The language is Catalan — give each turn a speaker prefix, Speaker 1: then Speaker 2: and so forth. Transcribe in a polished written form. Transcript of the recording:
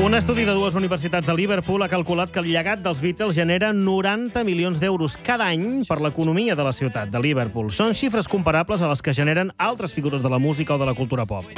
Speaker 1: Un estudi de dues universitats de Liverpool ha calculat que el llegat dels Beatles genera 90 milions d'euros cada any per l'economia de la ciutat de Liverpool. Són xifres comparables a les que generen altres figures de la música o de la cultura pop.